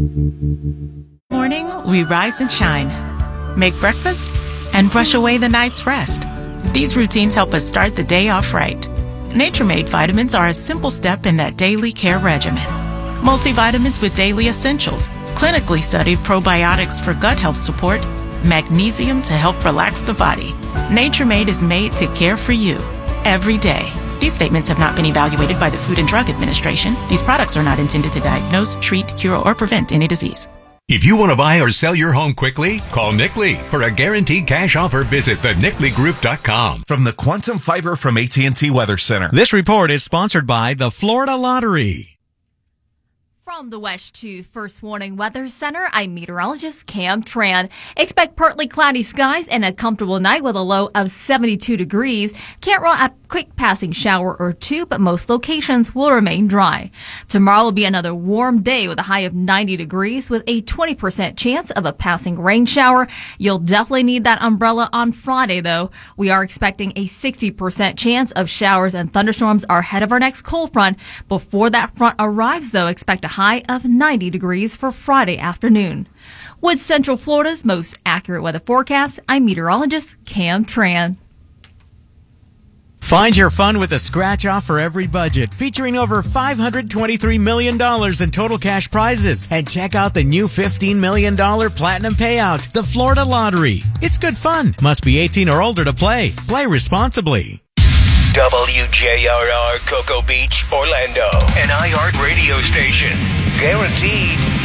Morning, we rise and shine, make breakfast, and brush away the night's rest. These routines help us start the day off right. Nature-Made vitamins are a simple step in that daily care regimen. Multivitamins with daily essentials, clinically studied probiotics for gut health support, magnesium to help relax the body. Nature-Made is made to care for you every day. These statements have not been evaluated by the Food and Drug Administration. These products are not intended to diagnose, treat, cure, or prevent any disease. If you want to buy or sell your home quickly, call Nick Lee. For a guaranteed cash offer, visit thenickleegroup.com. From the Quantum Fiber from AT&T Weather Center. This report is sponsored by the Florida Lottery. From the West 2 First Warning Weather Center, I'm meteorologist Cam Tran. Expect partly cloudy skies and a comfortable night with a low of 72 degrees. Can't rule out a quick passing shower or two, but most locations will remain dry. Tomorrow will be another warm day with a high of 90 degrees with a 20% chance of a passing rain shower. You'll definitely need that umbrella on Friday, though. We are expecting a 60% chance of showers and thunderstorms are ahead of our next cold front. Before that front arrives, though, expect a high of 90 degrees for Friday afternoon. With Central Florida's most accurate weather forecast, I'm meteorologist Cam Tran. Find your fun with a scratch-off for every budget, featuring over $523 million in total cash prizes. And check out the new $15 million Platinum Payout, the Florida Lottery. It's good fun. Must be 18 or older to play. Play responsibly. WJRR Cocoa Beach, Orlando. An iHeart radio station. Guaranteed